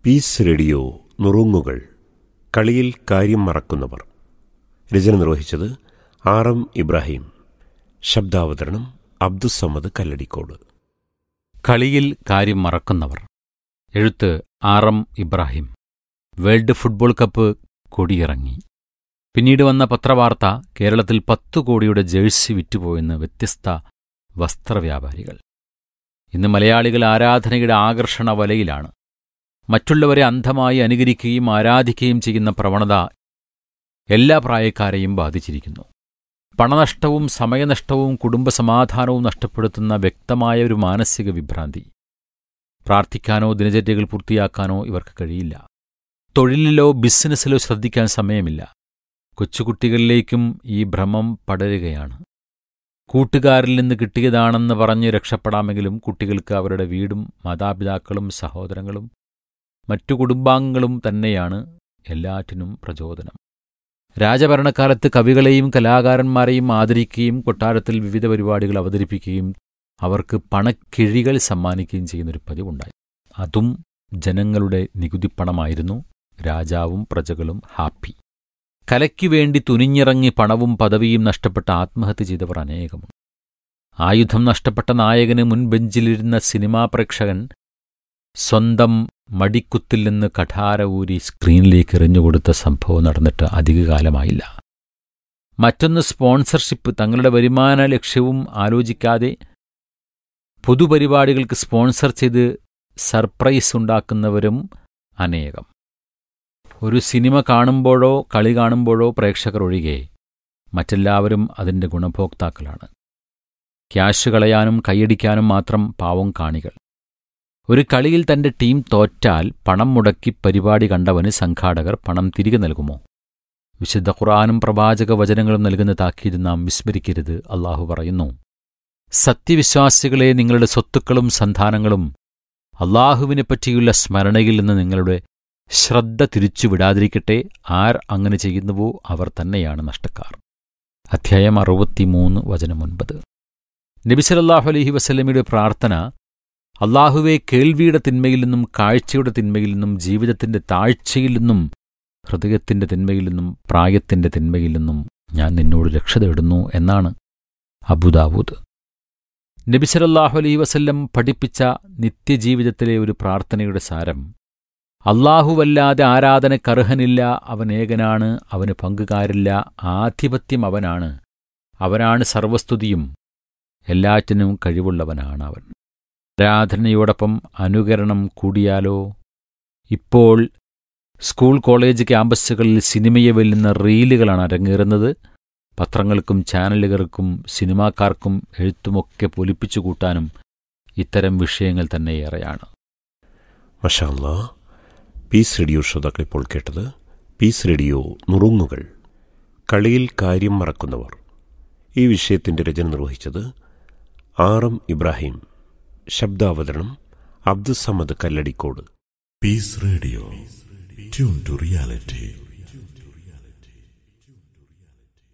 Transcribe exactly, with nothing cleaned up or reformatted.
Piece radio നുറുങ്ങുകൾ. കളിയിൽ കാര്യം മറക്കുന്നവർ. രചന നിർവഹിച്ചത് ആർ എം ഇബ്രാഹിം. ശബ്ദാവതരണം അബ്ദുസ്സമദ് കല്ലടിക്കോട്. കളിയിൽ കാര്യം മറക്കുന്നവർ. എഴുത്ത് R M Ibrahim. World football cup കൊടിയിറങ്ങി. പിന്നീട് വന്ന പത്രവാർത്ത, കേരളത്തിൽ പത്തു കോടിയുടെ ജേഴ്സി വിറ്റുപോയെന്ന് വ്യത്യസ്ത വസ്ത്രവ്യാപാരികൾ. ഇന്ന് മലയാളികൾ ആരാധനയുടെ ആകർഷണ വലയിലാണ്. മറ്റുള്ളവരെ അന്ധമായി അനുകരിക്കുകയും ആരാധിക്കുകയും ചെയ്യുന്ന പ്രവണത എല്ലാ പ്രായക്കാരെയും ബാധിച്ചിരിക്കുന്നു. പണനഷ്ടവും സമയനഷ്ടവും കുടുംബസമാധാനവും നഷ്ടപ്പെടുത്തുന്ന വ്യക്തമായ ഒരു മാനസിക വിഭ്രാന്തി. പ്രാർത്ഥിക്കാനോ ദിനചര്യകൾ പൂർത്തിയാക്കാനോ ഇവർക്ക് കഴിയില്ല. തൊഴിലിലോ ബിസിനസ്സിലോ ശ്രദ്ധിക്കാൻ സമയമില്ല. കൊച്ചുകുട്ടികളിലേക്കും ഈ ഭ്രമം പടരുകയാണ്. കൂട്ടുകാരിൽ നിന്ന് കിട്ടിയതാണെന്ന് പറഞ്ഞ് രക്ഷപ്പെടാമെങ്കിലും കുട്ടികൾക്ക് അവരുടെ വീടും മാതാപിതാക്കളും സഹോദരങ്ങളും മറ്റു കുടുംബാംഗങ്ങളും തന്നെയാണ് എല്ലാറ്റിനും പ്രചോദനം. രാജഭരണകാലത്ത് കവികളെയും കലാകാരന്മാരെയും ആദരിക്കുകയും കൊട്ടാരത്തിൽ വിവിധ പരിപാടികൾ അവതരിപ്പിക്കുകയും അവർക്ക് പണക്കിഴികൾ സമ്മാനിക്കുകയും ചെയ്യുന്നൊരു പതിവുണ്ടായി. അതും ജനങ്ങളുടെ നികുതിപ്പണമായിരുന്നു. രാജാവും പ്രജകളും ഹാപ്പി. കലയ്ക്കുവേണ്ടി തുനിഞ്ഞിറങ്ങി പണവും പദവിയും നഷ്ടപ്പെട്ട ആത്മഹത്യ ചെയ്തവർ അനേകമുണ്ട്. ആയുധം നഷ്ടപ്പെട്ട നായകന് മുൻബെഞ്ചിലിരുന്ന സിനിമാ പ്രേക്ഷകൻ സ്വന്തം മടിക്കുത്തിൽ നിന്ന് കഠാര ഊരി സ്ക്രീനിലേക്ക് എറിഞ്ഞുകൊടുത്ത സംഭവം നടന്നിട്ട് അധികകാലമായില്ല. മറ്റൊന്ന് സ്പോൺസർഷിപ്പ്. തങ്ങളുടെ വരുമാന ലക്ഷ്യവും ആലോചിക്കാതെ പൊതുപരിപാടികൾക്ക് സ്പോൺസർ ചെയ്ത് സർപ്രൈസ് ഉണ്ടാക്കുന്നവരും അനേകം. ഒരു സിനിമ കാണുമ്പോഴോ കളി കാണുമ്പോഴോ പ്രേക്ഷകർ ഒഴികെ മറ്റെല്ലാവരും അതിൻ്റെ ഗുണഭോക്താക്കളാണ്. ക്യാഷ് കളയാനും കൈയടിക്കാനും മാത്രം പാവം കാണികൾ. ഒരു കളിയിൽ തന്റെ ടീം തോറ്റാൽ പണം മുടക്കി പരിപാടി കണ്ടവന് സംഘാടകർ പണം തിരികെ നൽകുമോ? വിശുദ്ധ ഖുർആനും പ്രവാചക വചനങ്ങളും നൽകുന്ന താക്കീത് നാം വിസ്മരിക്കരുത്. അല്ലാഹു പറയുന്നു, സത്യവിശ്വാസികളെ, നിങ്ങളുടെ സ്വത്തുക്കളും സന്താനങ്ങളും അല്ലാഹുവിനെപ്പറ്റിയുള്ള സ്മരണയിൽ നിന്ന് നിങ്ങളുടെ ശ്രദ്ധ തിരിച്ചുവിടാതിരിക്കട്ടെ. ആർ അങ്ങനെ ചെയ്യുന്നുവോ അവർ തന്നെയാണ് നഷ്ടക്കാർ. അധ്യായം അറുപത്തിമൂന്ന് വചനം ഒൻപത്. നബി സല്ലല്ലാഹു അലൈഹി വസല്ലമയുടെ പ്രാർത്ഥന, അല്ലാഹുവേ, കേൾവിയുടെ തിന്മയിൽ നിന്നും കാഴ്ചയുടെ തിന്മയിൽ നിന്നും ജീവിതത്തിന്റെ താഴ്ചയിൽ നിന്നും ഹൃദയത്തിന്റെ തിന്മയിൽ നിന്നും പ്രായത്തിന്റെ തിന്മയിൽ നിന്നും ഞാൻ നിന്നോട് രക്ഷ തേടുന്നു എന്നാണ്. അബൂദാവൂദ്. നബി സല്ലല്ലാഹു അലൈഹി വസല്ലം പഠിപ്പിച്ച നിത്യജീവിതത്തിലെ ഒരു പ്രാർത്ഥനയുടെ സാരം, അല്ലാഹുവല്ലാതെ ആരാധനക്കർഹനില്ല, അവൻ ഏകനാണ്, അവന് പങ്കുകാരില്ല, ആധിപത്യം അവനാണ്, അവനാണ് സർവസ്തുതിയും, എല്ലാറ്റിനും കഴിവുള്ളവനാണ് അവൻ. ആരാധനയോടൊപ്പം അനുകരണം കൂടിയാലോ? ഇപ്പോൾ സ്കൂൾ കോളേജ് ക്യാമ്പസുകളിൽ സിനിമയെ വെല്ലുന്ന റീലുകളാണ് അരങ്ങേറുന്നത്. പത്രങ്ങൾക്കും ചാനലുകൾക്കും സിനിമാക്കാർക്കും എഴുത്തുമൊക്കെ പൊലിപ്പിച്ചു കൂട്ടാനും ഇത്തരം വിഷയങ്ങൾ തന്നെ ഏറെയാണ്. മാഷാ അല്ലാഹ്. പീസ് റേഡിയോ ശ്രോതാക്കൾ ഇപ്പോൾ കേട്ടത് പീസ് റേഡിയോ നുറുങ്ങുകൾ. കളിയിൽ കാര്യം മറക്കുന്നവർ. ഈ വിഷയത്തിന്റെ രചന നിർവഹിച്ചത് R M Ibrahim. ശബ്ദാവതരണം Abdussamad Kalladikode. Piece radio, tune to reality.